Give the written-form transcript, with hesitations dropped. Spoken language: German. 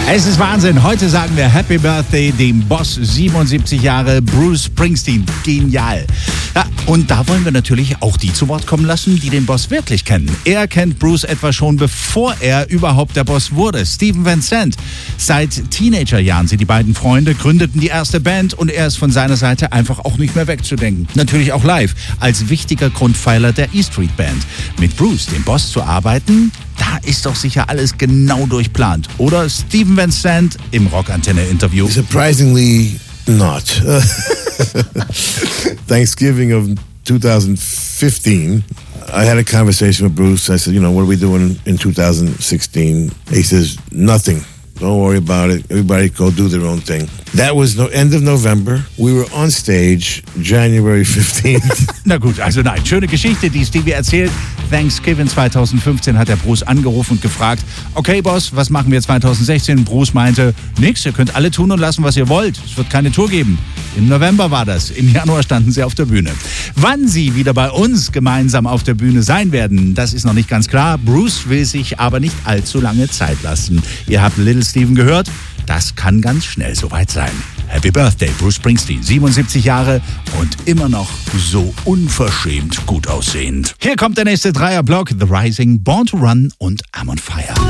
Es ist Wahnsinn. Heute sagen wir Happy Birthday dem Boss, 77 Jahre, Bruce Springsteen. Genial. Ja, und da wollen wir natürlich auch die zu Wort kommen lassen, die den Boss wirklich kennen. Er kennt Bruce etwa schon, bevor er überhaupt der Boss wurde. Steven Van Sant. Seit Teenagerjahren sind die beiden Freunde, gründeten die erste Band und er ist von seiner Seite einfach auch nicht mehr wegzudenken. Natürlich auch live, als wichtiger Grundpfeiler der E Street Band. Mit Bruce, dem Boss, zu arbeiten, da ist doch sicher alles genau durchplant. Oder Steven Van Sant im Rockantenne-Interview. Surprisingly not. Thanksgiving of 2015, I had a conversation with Bruce. I said, what are we doing in 2016? He says, nothing. Don't worry about it. Everybody go do their own thing. That was end of November. We were on stage January 15th. Na gut, also nein, schöne Geschichte, die Stevie erzählt. Thanksgiving 2015 hat der Bruce angerufen und gefragt, okay Boss, was machen wir 2016? Bruce meinte, nix, ihr könnt alle tun und lassen, was ihr wollt. Es wird keine Tour geben. Im November war das. Im Januar standen sie auf der Bühne. Wann sie wieder bei uns gemeinsam auf der Bühne sein werden, das ist noch nicht ganz klar. Bruce will sich aber nicht allzu lange Zeit lassen. Ihr habt Little Steven gehört. Das kann ganz schnell soweit sein. Happy Birthday, Bruce Springsteen, 77 Jahre und immer noch so unverschämt gut aussehend. Hier kommt der nächste Dreierblock, The Rising, Born to Run und I'm on Fire.